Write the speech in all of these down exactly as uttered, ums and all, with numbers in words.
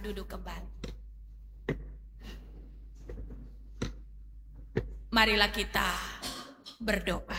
duduk kembali. Marilah kita berdoa.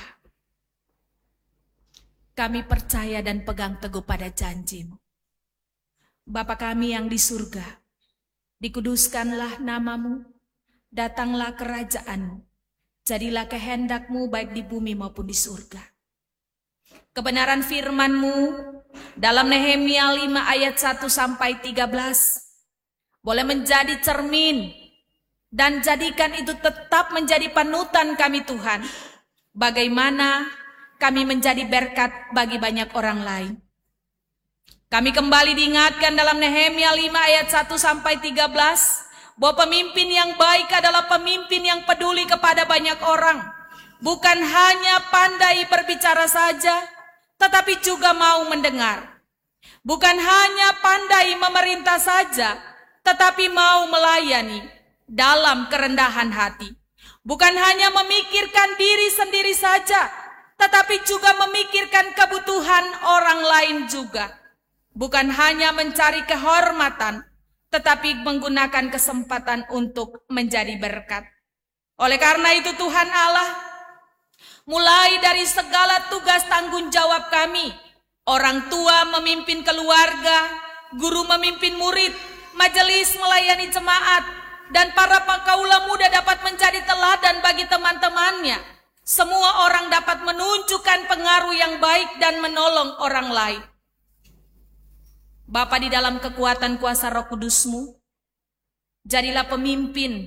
Kami percaya dan pegang teguh pada janji-Mu. Bapa kami yang di surga, dikuduskanlah nama-Mu, datanglah kerajaan-Mu, jadilah kehendak-Mu baik di bumi maupun di surga. Kebenaran firman-Mu dalam Nehemia lima ayat satu sampai tiga belas boleh menjadi cermin dan jadikan itu tetap menjadi panutan kami Tuhan. Bagaimana kami menjadi berkat bagi banyak orang lain. Kami kembali diingatkan dalam Nehemia lima ayat satu sampai tiga belas bahwa pemimpin yang baik adalah pemimpin yang peduli kepada banyak orang. Bukan hanya pandai berbicara saja, tetapi juga mau mendengar. Bukan hanya pandai memerintah saja, tetapi mau melayani dalam kerendahan hati. Bukan hanya memikirkan diri sendiri saja, tetapi juga memikirkan kebutuhan orang lain juga. Bukan hanya mencari kehormatan, tetapi menggunakan kesempatan untuk menjadi berkat. Oleh karena itu Tuhan Allah, mulai dari segala tugas tanggung jawab kami, orang tua memimpin keluarga, guru memimpin murid, majelis melayani jemaat, dan para kaula muda dapat menjadi teladan bagi teman-temannya. Semua orang dapat menunjukkan pengaruh yang baik dan menolong orang lain. Bapa, di dalam kekuatan kuasa Roh Kudus-Mu, jadilah pemimpin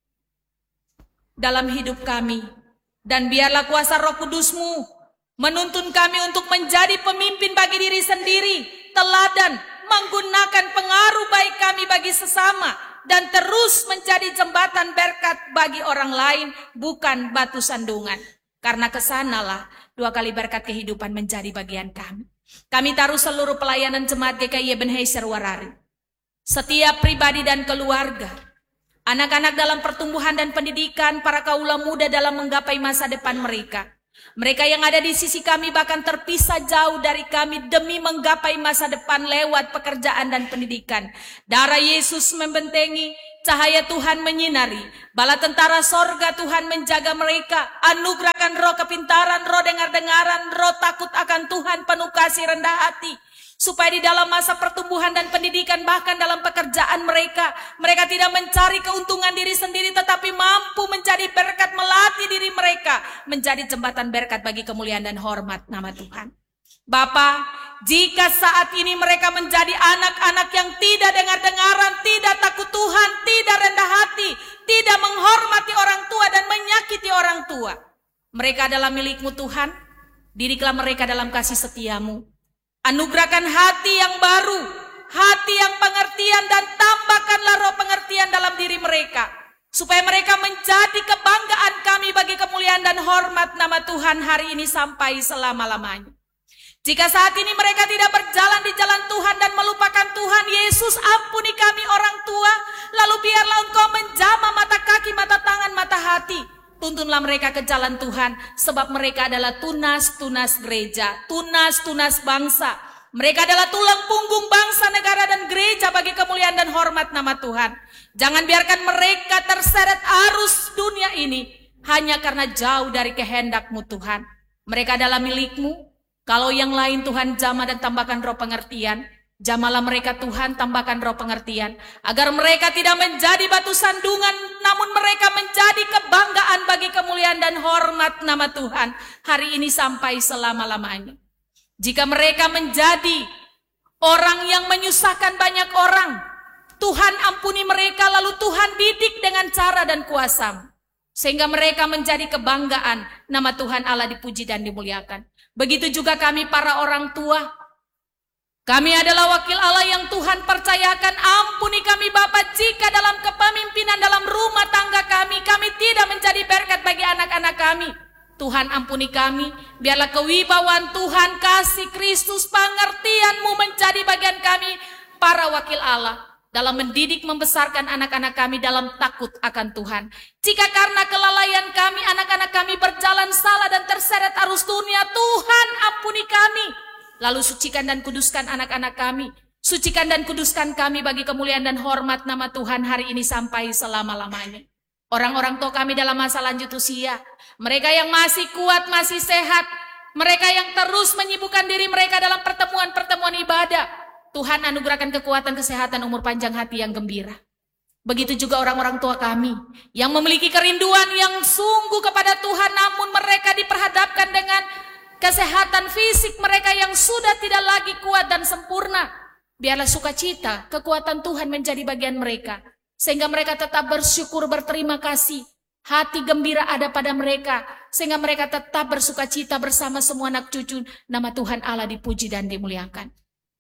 dalam hidup kami. Dan biarlah kuasa Roh Kudus-Mu menuntun kami untuk menjadi pemimpin bagi diri sendiri, teladan, menggunakan pengaruh baik kami bagi sesama, dan terus menjadi jembatan berkat bagi orang lain, bukan batu sandungan. Karena kesanalah dua kali berkat kehidupan menjadi bagian kami. Kami taruh seluruh pelayanan jemaat G K I Ebenezer Warari, setiap pribadi dan keluarga, anak-anak dalam pertumbuhan dan pendidikan, para kaula muda dalam menggapai masa depan mereka. Mereka yang ada di sisi kami bahkan terpisah jauh dari kami demi menggapai masa depan lewat pekerjaan dan pendidikan. Darah Yesus membentengi, cahaya Tuhan menyinari, bala tentara sorga Tuhan menjaga mereka. Anugerahkan roh kepintaran, roh dengar-dengaran, roh takut akan Tuhan, penuh kasih rendah hati. Supaya di dalam masa pertumbuhan dan pendidikan, bahkan dalam pekerjaan mereka, mereka tidak mencari keuntungan diri sendiri, tetapi mampu menjadi berkat, melatih diri mereka menjadi jembatan berkat bagi kemuliaan dan hormat nama Tuhan. Bapa, jika saat ini mereka menjadi anak-anak yang tidak dengar-dengaran, tidak takut Tuhan, tidak rendah hati, tidak menghormati orang tua dan menyakiti orang tua, mereka adalah milik-Mu Tuhan. Didiklah mereka dalam kasih setia-Mu. Anugerahkan hati yang baru, hati yang pengertian, dan tambahkanlah roh pengertian dalam diri mereka, supaya mereka menjadi kebanggaan kami bagi kemuliaan dan hormat nama Tuhan hari ini sampai selama-lamanya. Jika saat ini mereka tidak berjalan di jalan Tuhan dan melupakan Tuhan Yesus, ampuni kami orang tua, lalu biarlah Engkau menjamah mata kaki, mata tangan, mata hati. Tuntunlah mereka ke jalan Tuhan, sebab mereka adalah tunas-tunas gereja, tunas-tunas bangsa. Mereka adalah tulang punggung bangsa, negara, dan gereja bagi kemuliaan dan hormat nama Tuhan. Jangan biarkan mereka terseret arus dunia ini hanya karena jauh dari kehendak-Mu Tuhan. Mereka adalah milik-Mu. Kalau yang lain Tuhan jamah dan tambahkan roh pengertian. Jamalah mereka Tuhan, tambahkan roh pengertian, agar mereka tidak menjadi batu sandungan, namun mereka menjadi kebanggaan bagi kemuliaan dan hormat nama Tuhan hari ini sampai selama-lamanya. Jika mereka menjadi orang yang menyusahkan banyak orang, Tuhan ampuni mereka, lalu Tuhan didik dengan cara dan kuasa-Mu, sehingga mereka menjadi kebanggaan nama Tuhan Allah dipuji dan dimuliakan. Begitu juga kami para orang tua. Kami adalah wakil Allah yang Tuhan percayakan. Ampuni kami Bapa jika dalam kepemimpinan dalam rumah tangga kami, kami tidak menjadi berkat bagi anak-anak kami. Tuhan ampuni kami, biarlah kewibawaan Tuhan, kasih Kristus, pengertian-Mu menjadi bagian kami para wakil Allah dalam mendidik membesarkan anak-anak kami dalam takut akan Tuhan. Jika karena kelalaian kami, anak-anak kami berjalan salah dan terseret arus dunia, Tuhan ampuni kami. Lalu sucikan dan kuduskan anak-anak kami, Sucikan dan kuduskan kami bagi kemuliaan dan hormat nama Tuhan hari ini sampai selama-lamanya. Orang-orang tua kami dalam masa lanjut usia, mereka yang masih kuat, masih sehat, mereka yang terus menyibukkan diri mereka dalam pertemuan-pertemuan ibadah, Tuhan anugerahkan kekuatan, kesehatan, umur panjang, hati yang gembira. Begitu juga orang-orang tua kami yang memiliki kerinduan yang sungguh kepada Tuhan, namun mereka diperhadapkan dengan kesehatan fisik mereka yang sudah tidak lagi kuat dan sempurna. Biarlah sukacita, kekuatan Tuhan menjadi bagian mereka, sehingga mereka tetap bersyukur, berterima kasih. Hati gembira ada pada mereka, sehingga mereka tetap bersukacita bersama semua anak cucu. Nama Tuhan Allah dipuji dan dimuliakan.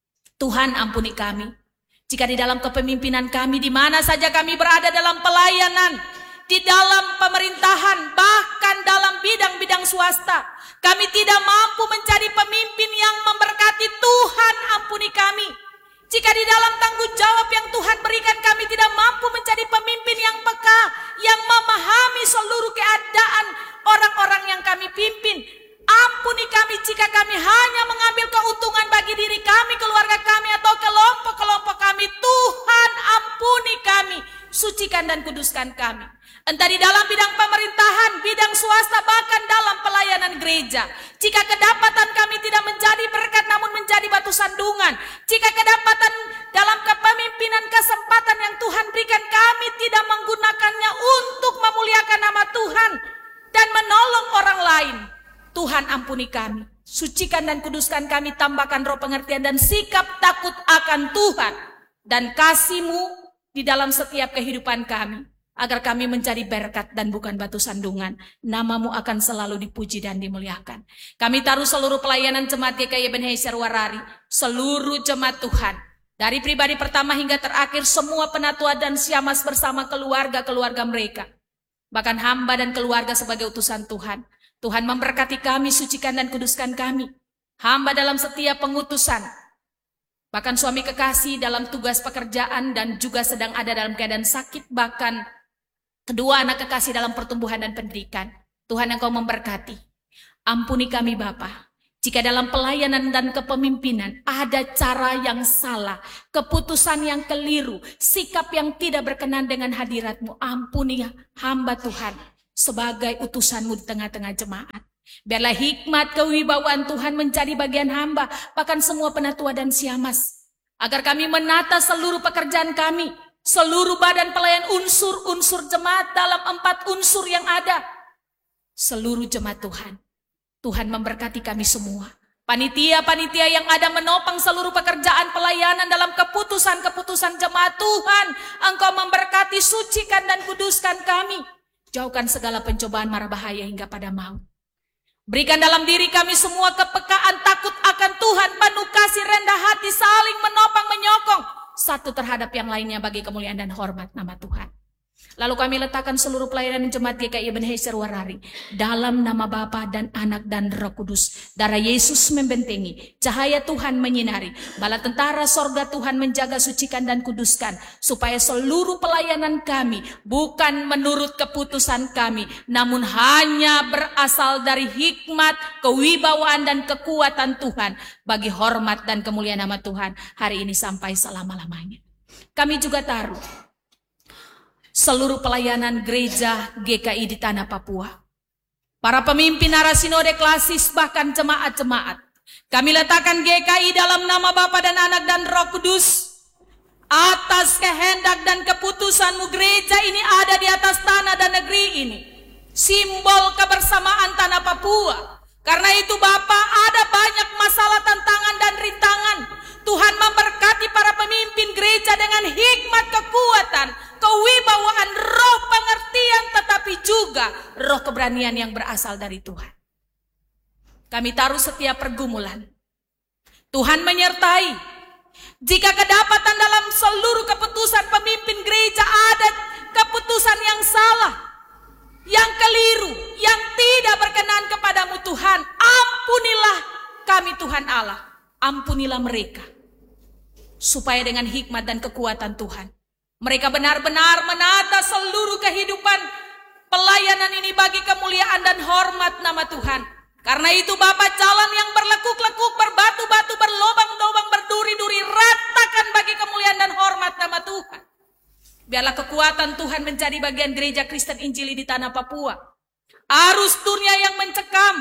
Tuhan ampuni kami, jika di dalam kepemimpinan kami, di mana saja kami berada dalam pelayanan, di dalam pemerintahan, bahkan dalam bidang-bidang swasta, kami tidak mampu menjadi pemimpin yang memberkati. Tuhan ampuni kami. Jika di dalam tanggung jawab yang Tuhan berikan kami tidak mampu menjadi pemimpin yang peka, yang memahami seluruh keadaan orang-orang yang kami pimpin, ampuni kami jika kami hanya mengambil keuntungan bagi diri kami, keluarga kami, atau kelompok-kelompok kami. Tuhan ampuni kami, sucikan dan kuduskan kami. Entah di dalam bidang pemerintahan, bidang swasta, bahkan dalam pelayanan gereja. Jika kedapatan kami tidak menjadi berkat namun menjadi batu sandungan, jika kedapatan dalam kepemimpinan kesempatan yang Tuhan berikan kami tidak menggunakannya untuk memuliakan nama Tuhan dan menolong orang lain, Tuhan ampuni kami, sucikan dan kuduskan kami, tambahkan roh pengertian dan sikap takut akan Tuhan dan kasih-Mu di dalam setiap kehidupan kami, agar kami menjadi berkat dan bukan batu sandungan. Nama-Mu akan selalu dipuji dan dimuliakan. Kami taruh seluruh pelayanan jemaat G K I Ebenezer Warari, seluruh jemaat Tuhan, dari pribadi pertama hingga terakhir, semua penatua dan siamas bersama keluarga-keluarga mereka, bahkan hamba dan keluarga sebagai utusan Tuhan. Tuhan memberkati kami, sucikan dan kuduskan kami, hamba dalam setiap pengutusan, bahkan suami kekasih dalam tugas pekerjaan dan juga sedang ada dalam keadaan sakit, bahkan kedua anak kekasih dalam pertumbuhan dan pendidikan. Tuhan Engkau memberkati. Ampuni kami Bapa, jika dalam pelayanan dan kepemimpinan ada cara yang salah, keputusan yang keliru, sikap yang tidak berkenan dengan hadirat-Mu. Ampuni hamba Tuhan sebagai utusan-Mu di tengah-tengah jemaat. Biarlah hikmat kewibawaan Tuhan menjadi bagian hamba, bahkan semua penatua dan siamas, agar kami menata seluruh pekerjaan kami, seluruh badan pelayan, unsur-unsur jemaat dalam empat unsur yang ada. Seluruh jemaat Tuhan, Tuhan memberkati kami semua. Panitia-panitia yang ada menopang seluruh pekerjaan pelayanan dalam keputusan-keputusan jemaat Tuhan, Engkau memberkati, sucikan dan kuduskan kami. Jauhkan segala pencobaan mara bahaya hingga pada maut. Berikan dalam diri kami semua kepekaan, takut akan Tuhan, penuh kasih, rendah hati, saling menopang, menyokong satu terhadap yang lainnya bagi kemuliaan dan hormat nama Tuhan. Lalu kami letakkan seluruh pelayanan jemaat G K I Ebenezer Warari dalam nama Bapa dan Anak dan Roh Kudus. Darah Yesus membentengi, cahaya Tuhan menyinari, bala tentara sorga Tuhan menjaga, sucikan dan kuduskan, supaya seluruh pelayanan kami bukan menurut keputusan kami, namun hanya berasal dari hikmat, kewibawaan dan kekuatan Tuhan bagi hormat dan kemuliaan nama Tuhan hari ini sampai selama-lamanya. Kami juga taruh seluruh pelayanan gereja G K I di tanah Papua, para pemimpin arah sinode klasis, bahkan jemaat-jemaat. Kami letakkan G K I dalam nama Bapa dan Anak dan Roh Kudus. Atas kehendak dan keputusan-Mu, gereja ini ada di atas tanah dan negeri ini, simbol kebersamaan tanah Papua. Karena itu Bapa, ada banyak masalah, tantangan dan rintangan. Tuhan memberkati para pemimpin gereja dengan hikmat, kekuatan, kewibawaan, roh pengertian, tetapi juga roh keberanian yang berasal dari Tuhan. Kami taruh setiap pergumulan, Tuhan menyertai. Jika kedapatan dalam seluruh keputusan pemimpin gereja ada keputusan yang salah, yang keliru, yang tidak berkenan kepadamu Tuhan, ampunilah kami Tuhan Allah, ampunilah mereka, supaya dengan hikmat dan kekuatan Tuhan, mereka benar-benar menata seluruh kehidupan pelayanan ini bagi kemuliaan dan hormat nama Tuhan. Karena itu Bapa, jalan yang berlekuk-lekuk, berbatu-batu, berlobang-lobang, berduri-duri, ratakan bagi kemuliaan dan hormat nama Tuhan. Biarlah kekuatan Tuhan menjadi bagian gereja Kristen Injili di tanah Papua. Arus dunia yang mencekam,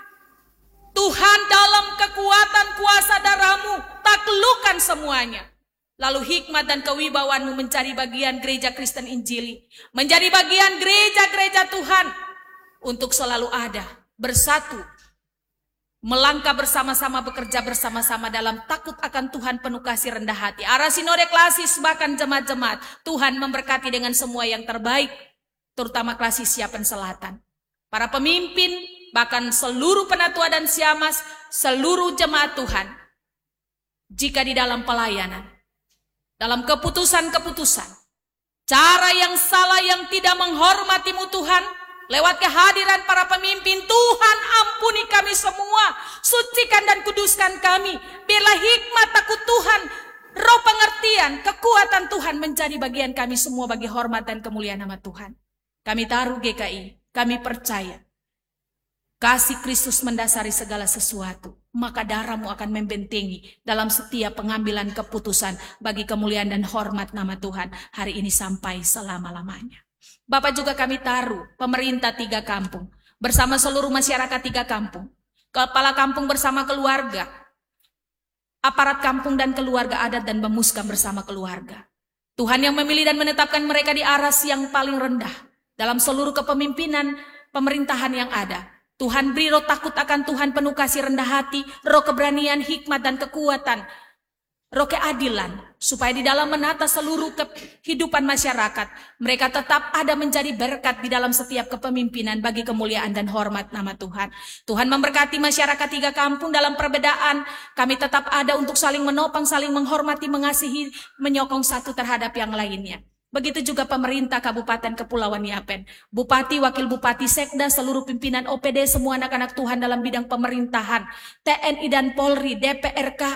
Tuhan dalam kekuatan kuasa darah-Mu taklukkan semuanya. Lalu hikmat dan kewibawaan-Mu menjadi bagian gereja Kristen Injili, menjadi bagian gereja-gereja Tuhan untuk selalu ada, bersatu, melangkah bersama-sama, bekerja bersama-sama dalam takut akan Tuhan, penuh kasih, rendah hati. Arah sinode klasis bahkan jemaat-jemaat, Tuhan memberkati dengan semua yang terbaik, terutama klasis Siapen Selatan. Para pemimpin, bahkan seluruh penatua dan siamas, seluruh jemaat Tuhan, jika di dalam pelayanan, dalam keputusan-keputusan, cara yang salah yang tidak menghormati-Mu Tuhan, lewat kehadiran para pemimpin, Tuhan ampuni kami semua, sucikan dan kuduskan kami. Biarlah hikmat takut Tuhan, roh pengertian, kekuatan Tuhan menjadi bagian kami semua bagi hormat dan kemuliaan nama Tuhan. Kami taruh G K I, kami percaya kasih Kristus mendasari segala sesuatu, maka darah-Mu akan membentengi dalam setiap pengambilan keputusan bagi kemuliaan dan hormat nama Tuhan hari ini sampai selama-lamanya. Bapak, juga kami taruh pemerintah tiga kampung bersama seluruh masyarakat tiga kampung, kepala kampung bersama keluarga, aparat kampung dan keluarga adat dan pemuskam bersama keluarga. Tuhan yang memilih dan menetapkan mereka di aras yang paling rendah dalam seluruh kepemimpinan pemerintahan yang ada. Tuhan beri roh takut akan Tuhan, penuh kasih, rendah hati, roh keberanian, hikmat dan kekuatan, roh keadilan, supaya di dalam menata seluruh kehidupan masyarakat, mereka tetap ada menjadi berkat di dalam setiap kepemimpinan bagi kemuliaan dan hormat nama Tuhan. Tuhan memberkati masyarakat tiga kampung dalam perbedaan, kami tetap ada untuk saling menopang, saling menghormati, mengasihi, menyokong satu terhadap yang lainnya. Begitu juga pemerintah Kabupaten Kepulauan Yapen, Bupati, Wakil Bupati, Sekda, seluruh pimpinan O P D, semua anak-anak Tuhan dalam bidang pemerintahan, T N I dan Polri, D P R K,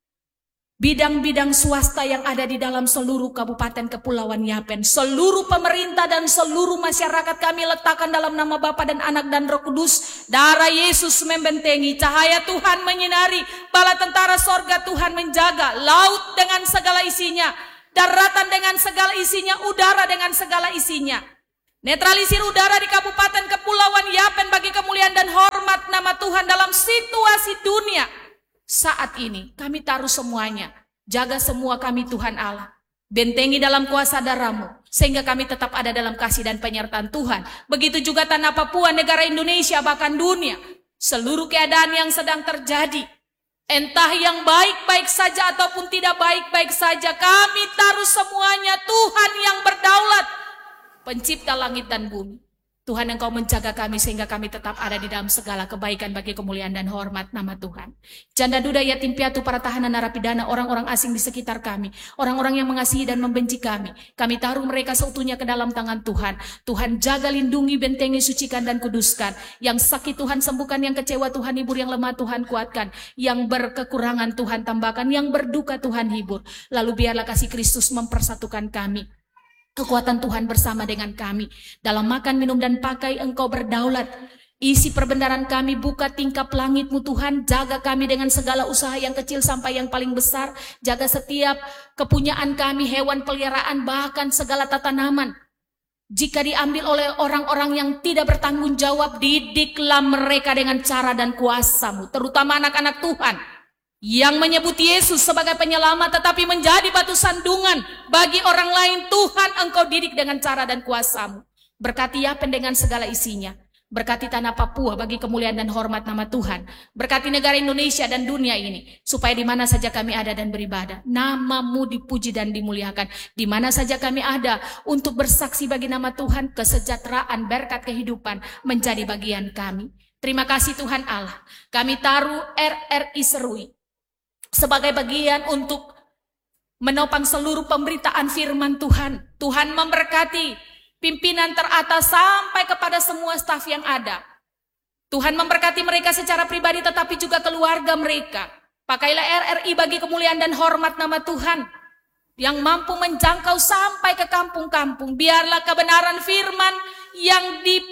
bidang-bidang swasta yang ada di dalam seluruh Kabupaten Kepulauan Yapen, seluruh pemerintah dan seluruh masyarakat kami letakkan dalam nama Bapa dan Anak dan Roh Kudus. Darah Yesus membentengi, cahaya Tuhan menyinari, bala tentara sorga Tuhan menjaga, laut dengan segala isinya, daratan dengan segala isinya, udara dengan segala isinya. Netralisir udara di Kabupaten Kepulauan Yapen bagi kemuliaan dan hormat nama Tuhan dalam situasi dunia. Saat ini kami taruh semuanya, jaga semua kami Tuhan Allah. Bentengi dalam kuasa darah-Mu, sehingga kami tetap ada dalam kasih dan penyertaan Tuhan. Begitu juga tanah Papua, negara Indonesia, bahkan dunia. Seluruh keadaan yang sedang terjadi, entah yang baik-baik saja ataupun tidak baik-baik saja, kami taruh semuanya Tuhan yang berdaulat, pencipta langit dan bumi. Tuhan, Engkau menjaga kami sehingga kami tetap ada di dalam segala kebaikan bagi kemuliaan dan hormat nama Tuhan. Janda, duda, yatim piatu, para tahanan, narapidana, orang-orang asing di sekitar kami, orang-orang yang mengasihi dan membenci kami, kami taruh mereka seutuhnya ke dalam tangan Tuhan. Tuhan jaga, lindungi, bentengi, sucikan dan kuduskan. Yang sakit Tuhan sembuhkan, yang kecewa Tuhan hibur, yang lemah Tuhan kuatkan, yang berkekurangan Tuhan tambahkan, yang berduka Tuhan hibur. Lalu biarlah kasih Kristus mempersatukan kami. Kekuatan Tuhan bersama dengan kami. Dalam makan, minum, dan pakai Engkau berdaulat. Isi perbendaharaan kami, buka tingkap langit-Mu Tuhan. Jaga kami dengan segala usaha yang kecil sampai yang paling besar. Jaga setiap kepunyaan kami, hewan peliharaan, bahkan segala tanaman. Jika diambil oleh orang-orang yang tidak bertanggung jawab, didiklah mereka dengan cara dan kuasa-Mu. Terutama anak-anak Tuhan yang menyebut Yesus sebagai penyelamat tetapi menjadi batu sandungan bagi orang lain. Tuhan, Engkau didik dengan cara dan kuasa-Mu. Berkati Yapen dengan segala isinya. Berkati tanah Papua bagi kemuliaan dan hormat nama Tuhan. Berkati negara Indonesia dan dunia ini, supaya di mana saja kami ada dan beribadah, nama-Mu dipuji dan dimuliakan. Di mana saja kami ada untuk bersaksi bagi nama Tuhan, kesejahteraan, berkat kehidupan menjadi bagian kami. Terima kasih Tuhan Allah. Kami taruh R R I Serui sebagai bagian untuk menopang seluruh pemberitaan firman Tuhan. Tuhan memberkati pimpinan teratas sampai kepada semua staf yang ada. Tuhan memberkati mereka secara pribadi tetapi juga keluarga mereka. Pakailah R R I bagi kemuliaan dan hormat nama Tuhan, yang mampu menjangkau sampai ke kampung-kampung. Biarlah kebenaran firman yang di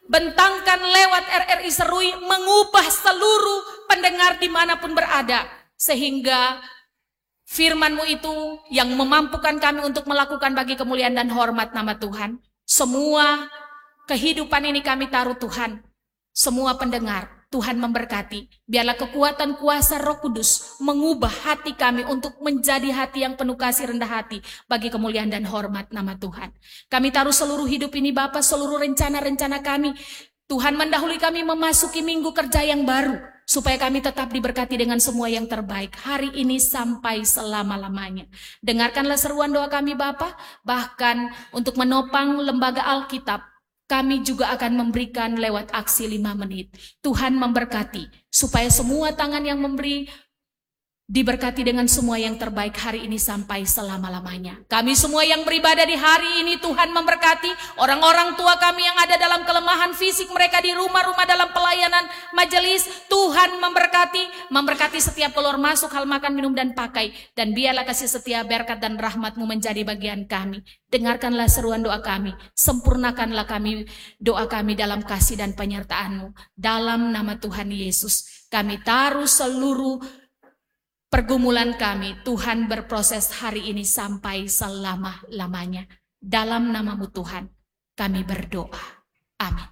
bentangkan lewat R R I Serui, mengubah seluruh pendengar dimanapun berada, sehingga firman-Mu itu yang memampukan kami untuk melakukan bagi kemuliaan dan hormat nama Tuhan. Semua kehidupan ini kami taruh Tuhan. Semua pendengar, Tuhan memberkati. Biarlah kekuatan kuasa Roh Kudus mengubah hati kami untuk menjadi hati yang penuh kasih, rendah hati bagi kemuliaan dan hormat nama Tuhan. Kami taruh seluruh hidup ini Bapa, seluruh rencana-rencana kami. Tuhan mendahului kami memasuki minggu kerja yang baru, supaya kami tetap diberkati dengan semua yang terbaik hari ini sampai selama-lamanya. Dengarkanlah seruan doa kami Bapa, bahkan untuk menopang lembaga Alkitab, kami juga akan memberikan lewat aksi lima menit. Tuhan memberkati, supaya semua tangan yang memberi diberkati dengan semua yang terbaik hari ini sampai selama-lamanya. Kami semua yang beribadah di hari ini, Tuhan memberkati. Orang-orang tua kami yang ada dalam kelemahan fisik, mereka di rumah-rumah dalam pelayanan majelis, Tuhan memberkati. Memberkati setiap keluar masuk, hal makan, minum, dan pakai. Dan biarlah kasih setia, berkat, dan rahmat-Mu menjadi bagian kami. Dengarkanlah seruan doa kami. Sempurnakanlah kami doa kami dalam kasih dan penyertaan-Mu. Dalam nama Tuhan Yesus, kami taruh seluruh pergumulan kami, Tuhan berproses hari ini sampai selama-lamanya. Dalam nama-Mu Tuhan, kami berdoa. Amin.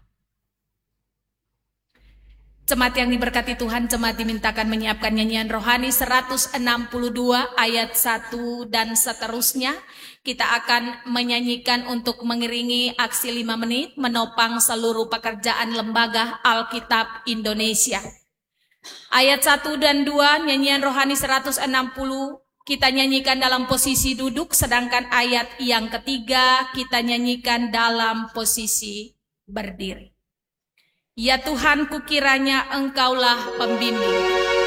Jemaat yang diberkati Tuhan, jemaat dimintakan menyiapkan nyanyian rohani seratus enam puluh dua ayat satu dan seterusnya. Kita akan menyanyikan untuk mengiringi aksi lima menit, menopang seluruh pekerjaan Lembaga Alkitab Indonesia. Ayat satu dan dua, nyanyian rohani seratus enam puluh, kita nyanyikan dalam posisi duduk, sedangkan ayat yang ketiga kita nyanyikan dalam posisi berdiri. Ya Tuhan, kukiranya Engkaulah pembimbing.